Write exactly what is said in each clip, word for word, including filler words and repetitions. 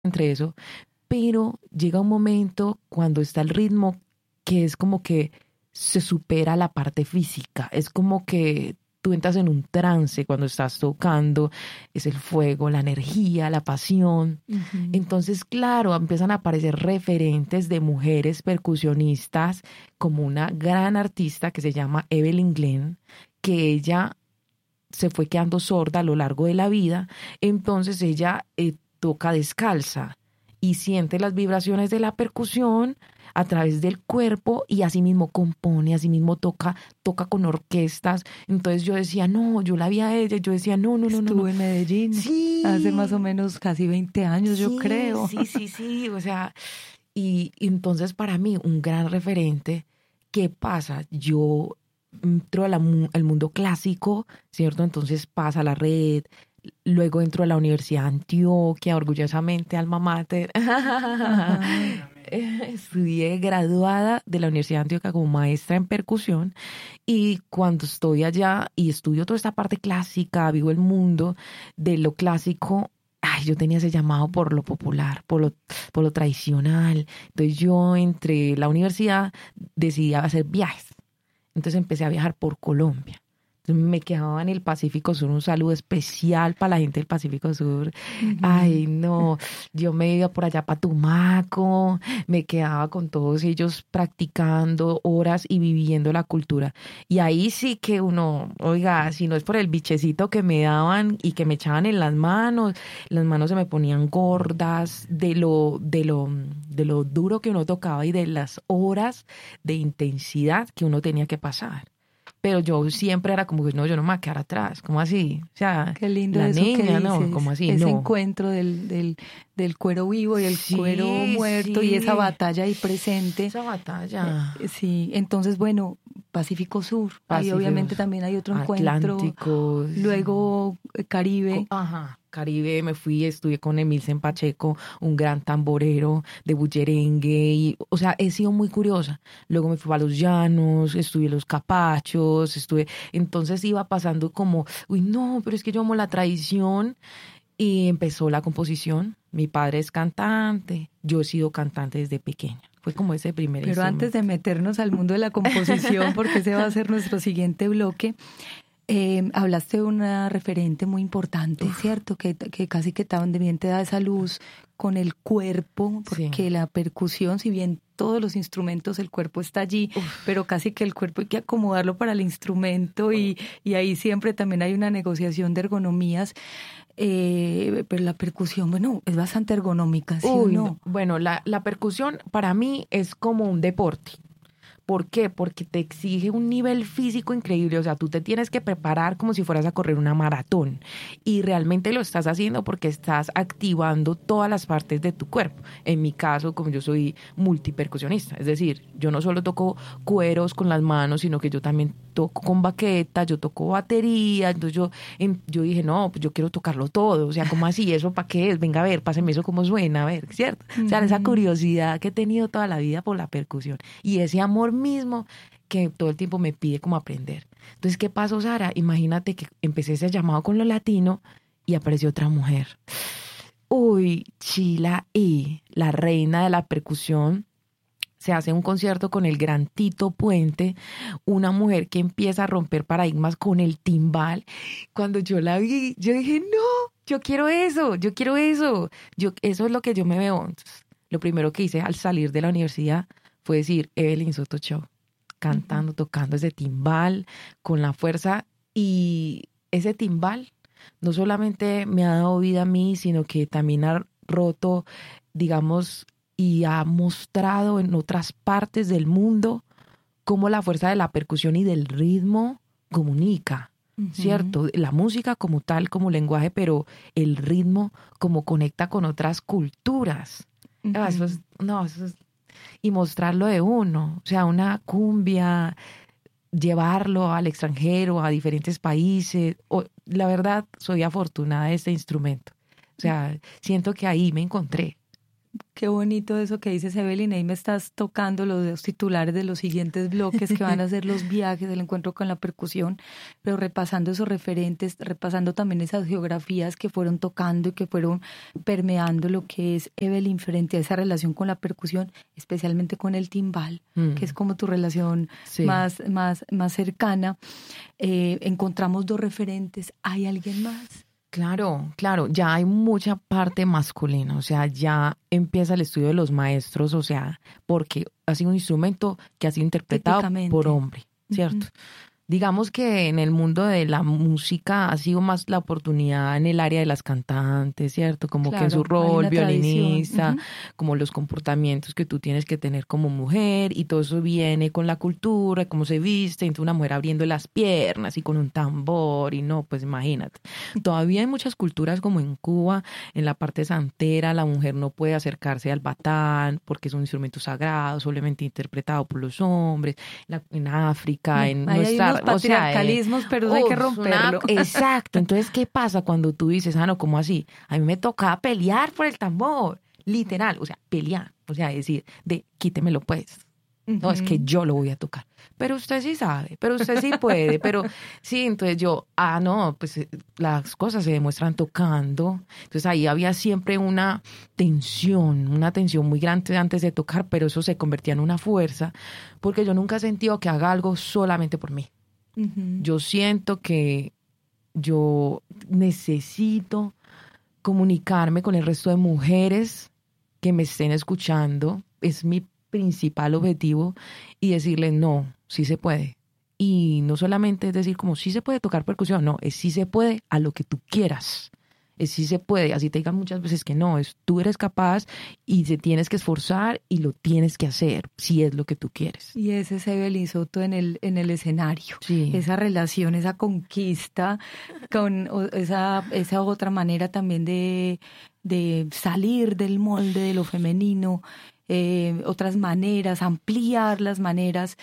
entre eso, pero llega un momento cuando está el ritmo que es como que se supera la parte física, es como que tú entras en un trance cuando estás tocando, es el fuego, la energía, la pasión. Ujú. Entonces, claro, empiezan a aparecer referentes de mujeres percusionistas, como una gran artista que se llama Evelyn Glenn, que ella se fue quedando sorda a lo largo de la vida, entonces ella eh, toca descalza y siente las vibraciones de la percusión a través del cuerpo y así mismo compone, así mismo toca, toca con orquestas. Entonces yo decía, no, yo la vi a ella, yo decía, no, no, no, no, Estuvo no. en Medellín Sí. hace más o menos casi veinte años, yo Sí, creo. Sí, sí, sí, o sea, y, y entonces para mí un gran referente. ¿Qué pasa? Yo entro al mundo clásico, ¿cierto? Entonces pasa la red, luego entro a la Universidad de Antioquia, orgullosamente alma mater. Ajá. Estudié graduada de la Universidad de Antioquia como maestra en percusión y cuando estoy allá y estudio toda esta parte clásica, vivo el mundo de lo clásico. Ay, yo tenía ese llamado por lo popular, por lo, por lo tradicional. Entonces yo entre la universidad decidí hacer viajes. Entonces empecé a viajar por Colombia. Entonces me quedaba en el Pacífico Sur, un saludo especial para la gente del Pacífico Sur. Ujú. Ay, no, yo me iba por allá para Tumaco, me quedaba con todos ellos practicando horas y viviendo la cultura. Y ahí sí que uno, oiga, si no es por el bichecito que me daban y que me echaban en las manos, las manos se me ponían gordas de lo, de lo, de lo duro que uno tocaba y de las horas de intensidad que uno tenía que pasar. Pero yo siempre era como que no, yo no me voy a quedar atrás, ¿cómo así? O sea, Qué lindo la eso que niña, no, dices, ¿cómo así? ese No. encuentro del, del, del cuero vivo y el Sí, cuero muerto sí. y esa batalla ahí presente. Esa batalla. Eh, sí, entonces bueno, Pacífico Sur, ahí Pacífico, obviamente también hay otro encuentro, Atlántico. luego eh, Caribe. Ajá, Caribe, me fui, estudié con Emilsen Pacheco, un gran tamborero de bullerengue, y, o sea, he sido muy curiosa. Luego me fui a los llanos, estudié los capachos, estuve, entonces iba pasando como, uy, no, pero es que yo amo la tradición. Y empezó la composición. Mi padre es cantante, yo he sido cantante desde pequeña. Fue como ese primer Pero instrumento. antes de meternos al mundo de la composición, porque ese va a ser nuestro siguiente bloque, eh, hablaste de una referente muy importante, Uf. ¿cierto? Que, que casi que también te da esa luz con el cuerpo, porque Sí. la percusión, si bien todos los instrumentos, el cuerpo está allí, Uf. pero casi que el cuerpo hay que acomodarlo para el instrumento y, y ahí siempre también hay una negociación de ergonomías. Eh, pero la percusión, bueno, es bastante ergonómica, ¿sí Uy, o no. no? Bueno, la, la percusión para mí es como un deporte. ¿Por qué? Porque te exige un nivel físico increíble, o sea, tú te tienes que preparar como si fueras a correr una maratón y realmente lo estás haciendo porque estás activando todas las partes de tu cuerpo. En mi caso, como yo soy multipercusionista, es decir, yo no solo toco cueros con las manos, sino que yo también toco con baqueta, yo toco batería, entonces yo, yo dije, no, pues yo quiero tocarlo todo, o sea, ¿cómo así? ¿Eso para qué es? Venga, a ver, páseme eso cómo suena, a ver, ¿cierto? O sea, esa curiosidad que he tenido toda la vida por la percusión y ese amor mismo que todo el tiempo me pide como aprender. Entonces, ¿qué pasó, Sara? Imagínate que empecé ese llamado con lo latino y apareció otra mujer. Uy, Chila E, la reina de la percusión. Se hace un concierto con el gran Tito Puente, una mujer que empieza a romper paradigmas con el timbal. Cuando yo la vi, yo dije, no, yo quiero eso, yo quiero eso. Yo, eso es lo que yo me veo. Entonces, lo primero que hice al salir de la universidad fue decir, Evelyn Soto Show, cantando, uh-huh. tocando ese timbal con la fuerza. Y ese timbal no solamente me ha dado vida a mí, sino que también ha roto, digamos, y ha mostrado en otras partes del mundo cómo la fuerza de la percusión y del ritmo comunica, uh-huh. ¿cierto? La música como tal, como lenguaje, pero el ritmo como conecta con otras culturas. Uh-huh. Eso es, no, eso es, y mostrarlo de uno, o sea, una cumbia, llevarlo al extranjero, a diferentes países. O, la verdad, soy afortunada de este instrumento. O sea, siento que ahí me encontré. Qué bonito eso que dices, Evelyn. Ahí me estás tocando los dos titulares de los siguientes bloques que van a ser los viajes, el encuentro con la percusión, pero repasando esos referentes, repasando también esas geografías que fueron tocando y que fueron permeando lo que es Evelyn frente a esa relación con la percusión, especialmente con el timbal, mm. que es como tu relación sí. más, más, más cercana. Eh, encontramos dos referentes. ¿Hay alguien más? Claro, claro, ya hay mucha parte masculina, o sea, ya empieza el estudio de los maestros, o sea, porque ha sido un instrumento que ha sido interpretado por hombre, ¿cierto? Uh-huh. Digamos que en el mundo de la música ha sido más la oportunidad en el área de las cantantes, ¿cierto? Como claro, que en su rol violinista, uh-huh. como los comportamientos que tú tienes que tener como mujer, y todo eso viene con la cultura, cómo se viste, entonces una mujer abriendo las piernas y con un tambor, y no, pues imagínate. Todavía hay muchas culturas como en Cuba, en la parte santera, la mujer no puede acercarse al batán porque es un instrumento sagrado, solamente interpretado por los hombres, la, en África, en Ahí nuestra... patriarcalismos, o sea, eh, pero uh, hay que romperlo. Una, exacto. Entonces, ¿qué pasa cuando tú dices, ah, no, ¿cómo así? A mí me tocaba pelear por el tambor. Literal, o sea, pelear. O sea, decir, de quítemelo pues. Uh-huh. No, es que yo lo voy a tocar. Pero usted sí sabe, pero usted sí puede, pero sí, entonces yo, ah, no, pues las cosas se demuestran tocando. Entonces ahí había siempre una tensión, una tensión muy grande antes de tocar, pero eso se convertía en una fuerza, porque yo nunca he sentido que haga algo solamente por mí. Uh-huh. Yo siento que yo necesito comunicarme con el resto de mujeres que me estén escuchando. Es mi principal objetivo, y decirles, no, sí se puede. Y no solamente es decir como sí se puede tocar percusión, no, es sí se puede a lo que tú quieras. Es sí se puede, así te digan muchas veces que no, es tú eres capaz y te tienes que esforzar y lo tienes que hacer, si es lo que tú quieres. Y ese es Evelyn Soto en el, en el escenario. Sí. Esa relación, esa conquista, con esa, esa otra manera también de, de salir del molde de lo femenino, eh, otras maneras, ampliar las maneras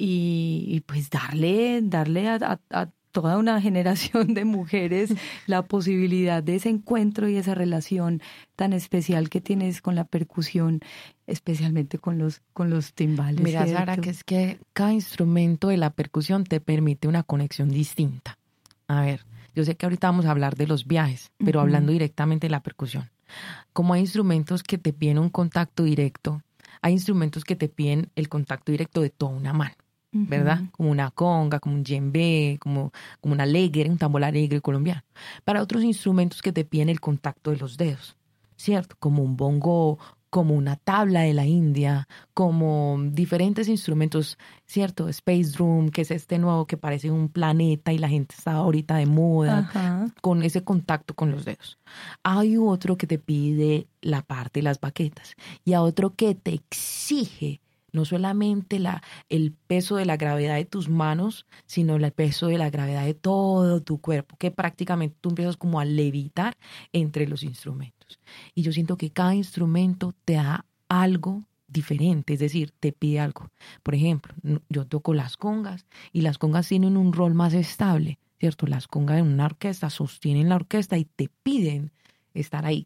y, y pues darle, darle a, a, a toda una generación de mujeres la posibilidad de ese encuentro y esa relación tan especial que tienes con la percusión, especialmente con los, con los timbales. Mira, ¿cierto? Sara, que es que cada instrumento de la percusión te permite una conexión distinta. A ver, yo sé que ahorita vamos a hablar de los viajes, pero uh-huh. hablando directamente de la percusión. Como hay instrumentos que te piden un contacto directo, hay instrumentos que te piden el contacto directo de toda una mano. ¿Verdad? Uh-huh. Como una conga, como un djembe, como, como un alegre, un tambor alegre colombiano. Para otros instrumentos que te piden el contacto de los dedos, ¿cierto? Como un bongo, como una tabla de la India, como diferentes instrumentos, ¿cierto? Space Drum, que es este nuevo que parece un planeta y la gente está ahorita de moda, uh-huh. con ese contacto con los dedos. Hay otro que te pide la parte de las baquetas y a otro que te exige no solamente la, el peso de la gravedad de tus manos, sino el peso de la gravedad de todo tu cuerpo, que prácticamente tú empiezas como a levitar entre los instrumentos. Y yo siento que cada instrumento te da algo diferente, es decir, te pide algo. Por ejemplo, yo toco las congas y las congas tienen un rol más estable, ¿cierto? Las congas en una orquesta sostienen la orquesta y te piden estar ahí,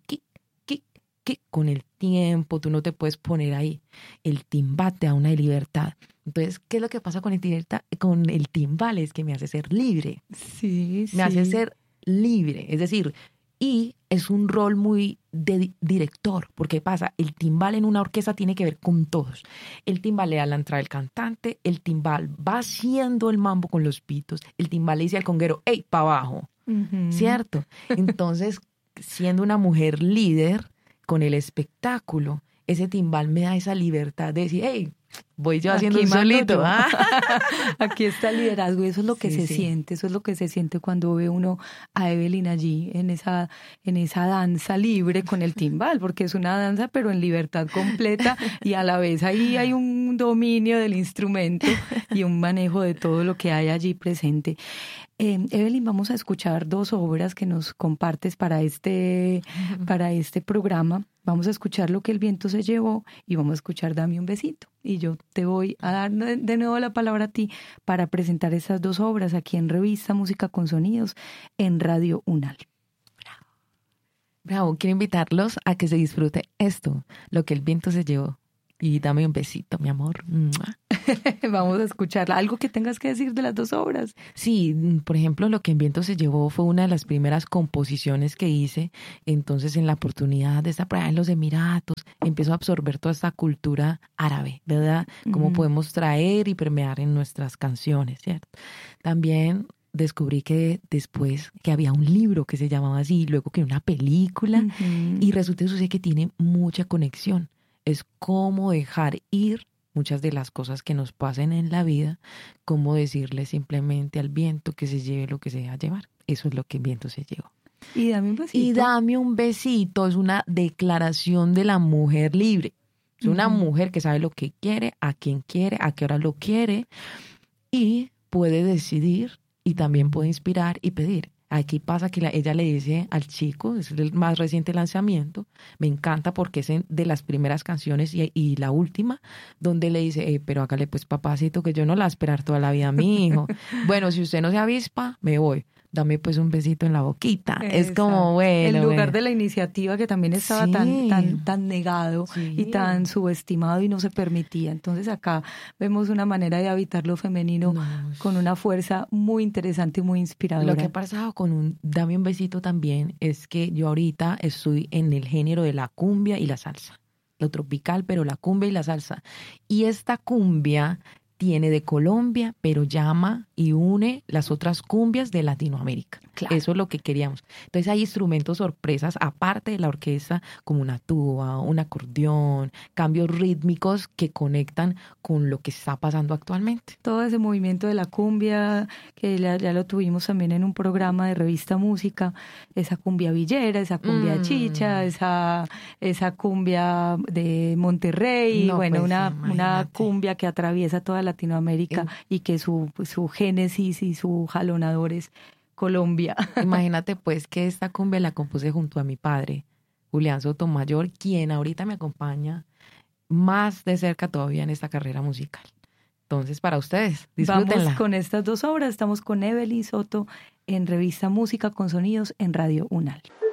que con el tiempo tú no te puedes poner ahí. El timbal te da una libertad. Entonces, ¿qué es lo que pasa con el, directa, con el timbal? Es que me hace ser libre. Sí, sí. Me hace ser libre. Es decir, y es un rol muy de director. Porque pasa, el timbal en una orquesta tiene que ver con todos. El timbal le da la entrada al cantante, el timbal va haciendo el mambo con los pitos, el timbal le dice al conguero, ¡ey, para abajo! Uh-huh. ¿Cierto? Entonces, siendo una mujer líder, con el espectáculo, ese timbal me da esa libertad de decir, hey, voy yo haciendo un solito. ¿Ah? Aquí está el liderazgo, y eso es lo que sí, se sí. siente, eso es lo que se siente cuando ve uno a Evelyn allí en esa, en esa danza libre con el timbal, porque es una danza pero en libertad completa y a la vez ahí hay un dominio del instrumento y un manejo de todo lo que hay allí presente. Eh, Evelyn, vamos a escuchar dos obras que nos compartes para este, para este programa. Vamos a escuchar Lo que el viento se llevó y vamos a escuchar Dame un besito. Y yo te voy a dar de nuevo la palabra a ti para presentar esas dos obras aquí en Revista Música con Sonidos en Radio UNAL. Bravo, quiero invitarlos a que se disfrute esto, lo que el viento se llevó. Y dame un besito, mi amor. Vamos a escucharla. ¿Algo que tengas que decir de las dos obras? Sí, por ejemplo, Lo que el viento se llevó fue una de las primeras composiciones que hice. Entonces, en la oportunidad de estar por allá en los Emiratos, empiezo a absorber toda esta cultura árabe, ¿verdad? Cómo uh-huh. podemos traer y permear en nuestras canciones, ¿cierto? También descubrí que después que había un libro que se llamaba así, luego que una película, uh-huh. y resulta que tiene mucha conexión. Es cómo dejar ir muchas de las cosas que nos pasen en la vida, cómo decirle simplemente al viento que se lleve lo que se deja llevar. Eso es lo que el viento se llevó. Y dame un besito. Y dame un besito es una declaración de la mujer libre. Es una uh-huh. mujer que sabe lo que quiere, a quién quiere, a qué hora lo quiere y puede decidir y también puede inspirar y pedir. Aquí pasa que la, ella le dice al chico, es el más reciente lanzamiento, me encanta porque es en, de las primeras canciones y, y la última, donde le dice, eh, pero hágale pues papacito que yo no la voy a esperar toda la vida a mi hijo. Bueno, si usted no se avispa, me voy. Dame pues un besito en la boquita. Exacto. Es como bueno. En lugar bueno. de la iniciativa que también estaba sí. tan, tan, tan negado sí. y tan subestimado y no se permitía. Entonces acá vemos una manera de habitar lo femenino no. con una fuerza muy interesante y muy inspiradora. Lo que ha pasado con un Dame un besito también es que yo ahorita estoy en el género de la cumbia y la salsa. Lo tropical, pero la cumbia y la salsa. Y esta cumbia tiene de Colombia, pero llama y une las otras cumbias de Latinoamérica. Claro. Eso es lo que queríamos. Entonces hay instrumentos sorpresas, aparte de la orquesta, como una tuba, un acordeón, cambios rítmicos que conectan con lo que está pasando actualmente. Todo ese movimiento de la cumbia, que ya, ya lo tuvimos también en un programa de Revista Música, esa cumbia villera, esa cumbia mm. chicha, esa, esa cumbia de Monterrey, no, bueno, pues, una, una cumbia que atraviesa toda Latinoamérica eh. y que su, su génesis y su jalonador es Colombia. Imagínate pues que esta cumbia la compuse junto a mi padre, Julián Sotomayor, quien ahorita me acompaña más de cerca todavía en esta carrera musical. Entonces, para ustedes, disfrútenla. Vamos con estas dos obras, estamos con Evelyn Soto en Revista Música con Sonidos en Radio UNAL.